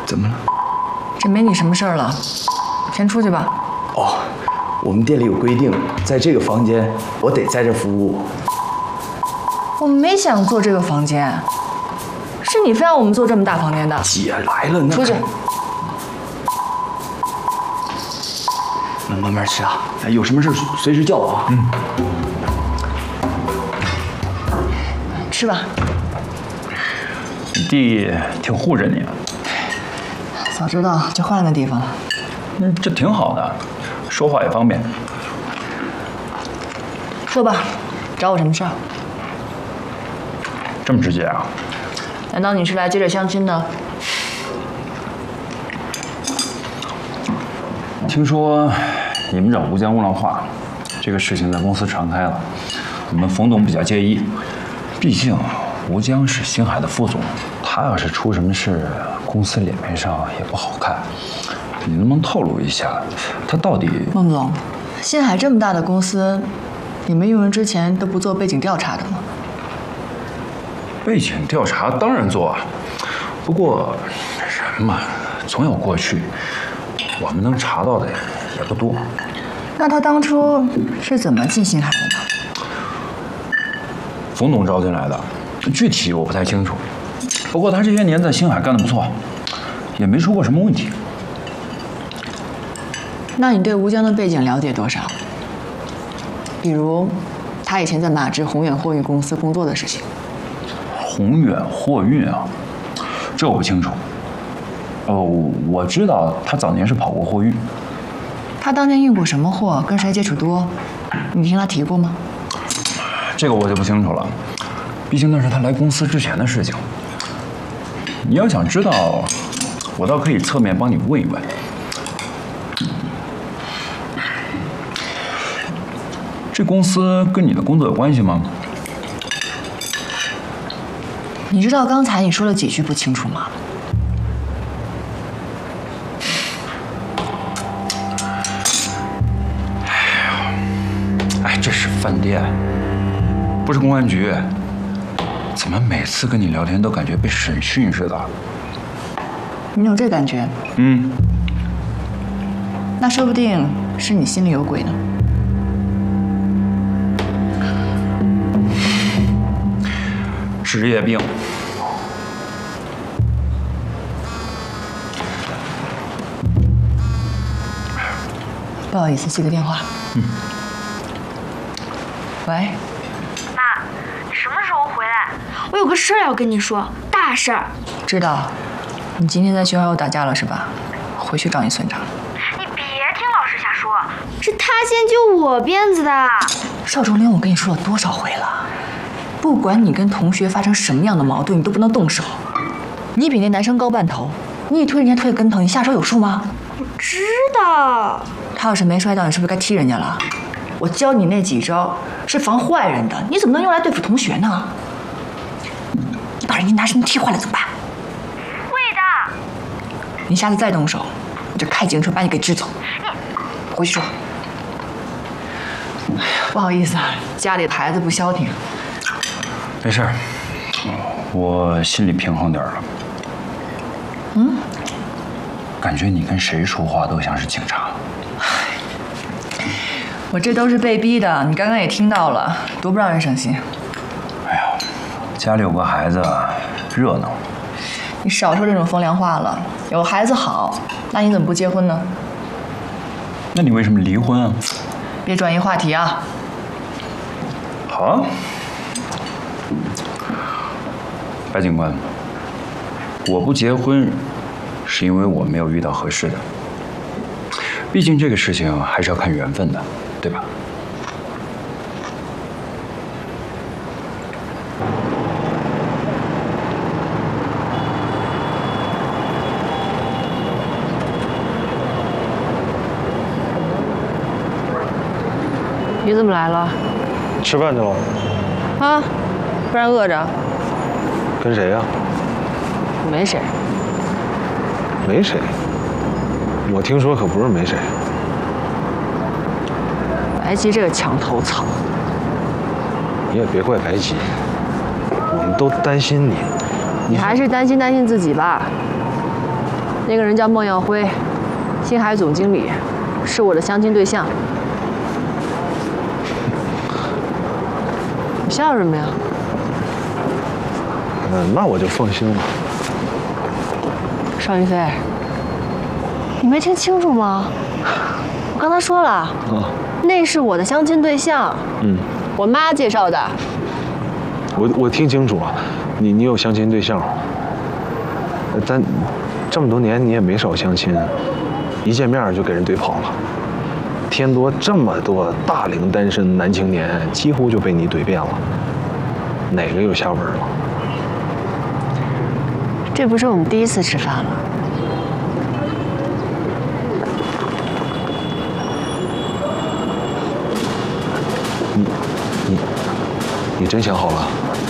怎么了？ 这没你什么事儿了，先出去吧。 哦，我们店里有规定，在这个房间我得在这服务。 我没想做这个房间，是你非要我们做这么大房间的。 姐来了，那出去。 慢慢吃啊，有什么事随时叫我啊。 吃吧。 你弟挺护着你啊。 早知道就换个地方了。 这挺好的，说话也方便。 说吧，找我什么事儿？ 这么直接啊？ 难道你是来接着相亲的？ 听说你们找吴江乌浪话，这个事情在公司传开了，你们冯董比较介意，毕竟吴江是星海的副总，他要是出什么事，公司脸面上也不好看。你能不能透露一下，他到底？ 孟总，星海这么大的公司，你们用人之前都不做背景调查的吗？ 背景调查当然做啊，不过人嘛，总有过去，我们能查到的也不多。 那他当初是怎么进星海的呢？ 冯董招进来的，具体我不太清楚。不过他这些年在星海干得不错，也没出过什么问题。 那你对吴江的背景了解多少？比如，他以前在马芝宏远货运公司工作的事情。 宏远货运啊，这我不清楚。我知道他早年是跑过货运。 他当年运过什么货，跟谁接触多，你听他提过吗？ 这个我就不清楚了，毕竟那是他来公司之前的事情。你要想知道，我倒可以侧面帮你问一问。这公司跟你的工作有关系吗？ 你知道刚才你说了几句不清楚吗？ 哎，这是饭店，不是公安局。怎么每次跟你聊天都感觉被审讯似的？ 你有这感觉？那说不定是你心里有鬼呢。 职业病。 不好意思，接个电话。喂。 妈，你什么时候回来？我有个事儿要跟你说，大事儿。 知道。你今天在学校又打架了是吧？回去找你算账。 你别听老师瞎说，是他先揪我辫子的。 邵仲林，我跟你说了多少回了？不管你跟同学发生什么样的矛盾，你都不能动手。你比那男生高半头，你一推人家推个跟头，你下手有数吗？ 我知道。 他要是没摔倒，你是不是该踢人家了？我教你那几招是防坏人的，你怎么能用来对付同学呢？你把人家拿绳踢坏了怎么办？ 会的。 你下次再动手，我就开警车把你给支走。回去说。哎呀，不好意思啊，家里的孩子不消停。 没事儿，我心里平衡点了。感觉你跟谁说话都像是警察。 我这都是被逼的，你刚刚也听到了，多不让人省心。 哎呀，家里有个孩子，热闹。 你少说这种风凉话了。有孩子好，那你怎么不结婚呢？ 那你为什么离婚啊？ 别转移话题啊。 好啊。白警官，我不结婚，是因为我没有遇到合适的。毕竟这个事情还是要看缘分的，对吧？ 你怎么来了？ 吃饭去了。 啊，不然饿着。 跟谁呀？ 没谁。 没谁。我听说可不是没谁。 白吉这个墙头草。 你也别怪白吉，我们都担心你。 你还是担心自己吧。 那个人叫孟耀辉，星海总经理，是我的相亲对象。你笑什么呀？ 那我就放心了。 邵云飞，你没听清楚吗？我刚才说了，那是我的相亲对象。我妈介绍的。 我听清楚了，你有相亲对象，但这么多年你也没少相亲，一见面就给人怼跑了。天多这么多大龄单身男青年，几乎就被你怼遍了，哪个有下文了？ 这不是我们第一次吃饭了。 你真想好了？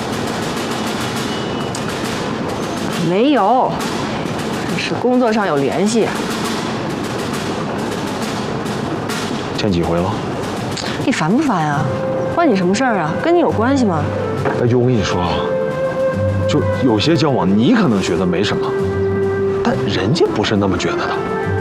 没有，只是工作上有联系。 见几回了？ 你烦不烦呀？关你什么事儿啊？跟你有关系吗？ 哎，就我跟你说啊，就有些交往你可能觉得没什么，但人家不是那么觉得的。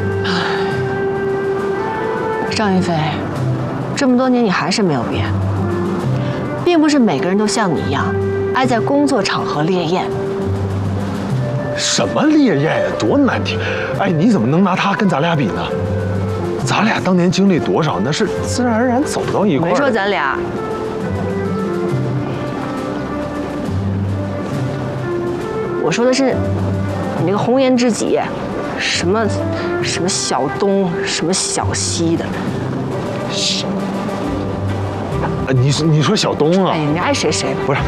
邵云飞，这么多年你还是没有变，并不是每个人都像你一样，爱在工作场合烈焰。 什么烈焰呀，多难听！哎，你怎么能拿他跟咱俩比呢？咱俩当年经历多少，那是自然而然走到一块儿。 没说咱俩。我说的是你那个红颜知己，什么小东，什么小西的。 你说小东啊？ 哎，你爱谁谁吧。 不是，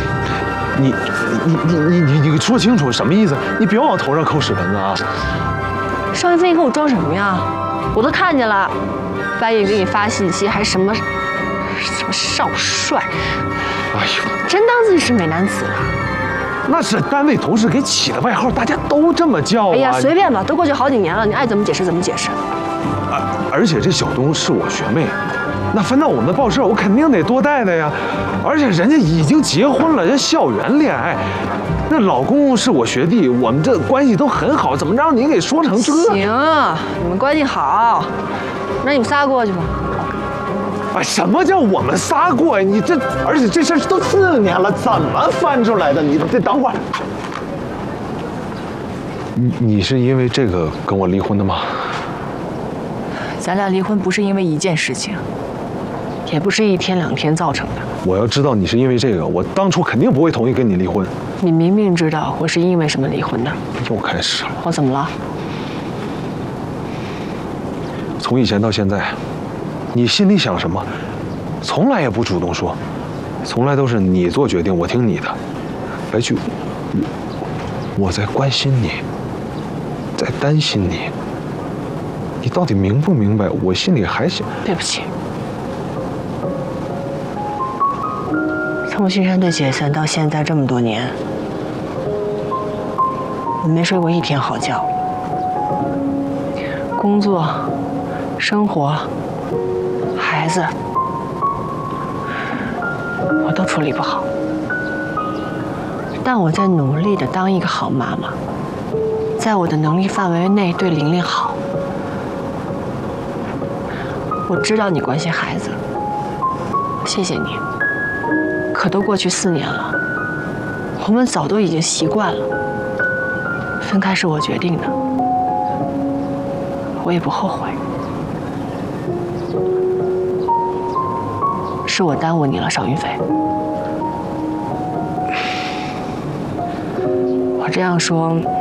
你说清楚什么意思？你别往头上扣屎盆子啊！ 邵云飞，你给我装什么呀？我都看见了，半夜给你发信息，还什么少帅， 哎呦， 真当自己是美男子了。 那是单位同事给起的外号，大家都这么叫啊。 哎呀，随便吧，都过去好几年了，你爱怎么解释怎么解释。 而且这小东是我学妹，那分到我们的报社，我肯定得多带的呀。而且人家已经结婚了，人校园恋爱，那老公是我学弟，我们这关系都很好，怎么让你给说成这？ 行，你们关系好，那你们仨过去吧。 哎，什么叫我们仨过呀？你这，而且这事儿都4年了，怎么翻出来的？你得等会儿。你是因为这个跟我离婚的吗？ 咱俩离婚不是因为一件事情，也不是1天2天造成的。 我要知道你是因为这个，我当初肯定不会同意跟你离婚。 你明明知道我是因为什么离婚的。 又开始了。 我怎么了？ 从以前到现在，你心里想什么，从来也不主动说，从来都是你做决定，我听你的。白菊，我在关心你，在担心你。你到底明不明白？我心里还想…… 对不起，从新山队解散到现在这么多年，我没睡过1天好觉。工作、生活、孩子，我都处理不好。但我在努力地当一个好妈妈，在我的能力范围内对玲玲好。我知道你关心孩子，谢谢你。可都过去4年了，我们早都已经习惯了。分开是我决定的，我也不后悔。是我耽误你了，邵云飞。我这样说，